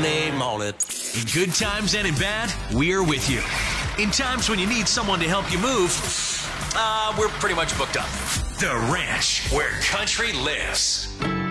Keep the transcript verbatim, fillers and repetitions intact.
Sunday morning. In good times and in bad, we're with you. In times when you need someone to help you move, Uh, we're pretty much booked up. The Ranch, where country lives.